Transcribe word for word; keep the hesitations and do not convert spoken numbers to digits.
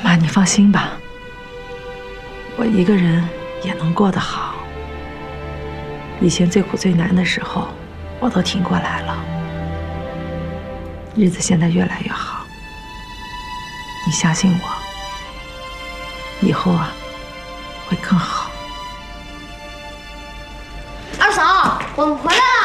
妈，你放心吧，我一个人也能过得好。以前最苦最难的时候，我都挺过来了，日子现在越来越好。你相信我，以后啊会更好。 二嫂，我们回来了。